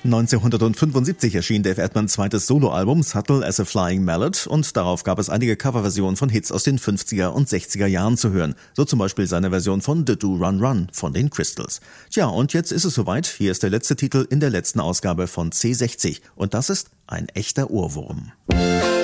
1975 erschien Dave Edmunds zweites Soloalbum Subtle as a Flying Mallet und darauf gab es einige Coverversionen von Hits aus den 50er und 60er Jahren zu hören. So zum Beispiel seine Version von The Do Run Run von den Crystals. Tja, und jetzt ist es soweit. Hier ist der letzte Titel in der letzten Ausgabe von C60 und das ist ein echter Ohrwurm.